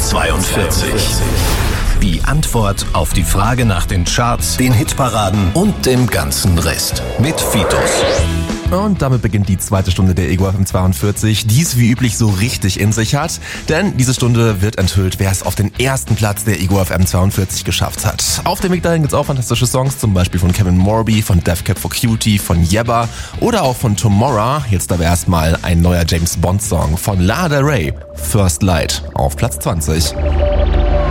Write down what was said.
42. Die Antwort auf die Frage nach den Charts, den Hitparaden und dem ganzen Rest mit Fitus. Und damit beginnt die zweite Stunde der Ego FM 42, die es wie üblich so richtig in sich hat. Denn diese Stunde wird enthüllt, wer es auf den ersten Platz der Ego FM 42 geschafft hat. Auf dem Weg dahin gibt's auch fantastische Songs, zum Beispiel von Kevin Morby, von Death Cab for Cutie, von Yebba oder auch von Tomorrow. Jetzt aber erstmal ein neuer James Bond Song von Lana Del Rey, First Light, auf Platz 20.